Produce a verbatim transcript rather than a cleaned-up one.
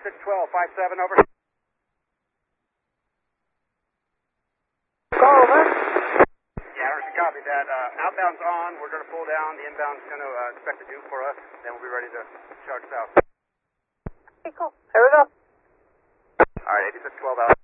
eighty-six twelve, five seven, over. Solomon. Yeah, Anderson, copy that. Uh, outbound's on. We're going to pull down. The inbound's going to uh, expect a due for us. Then we'll be ready to charge south. Okay, cool. Here we go. All right, eighty-six twelve out.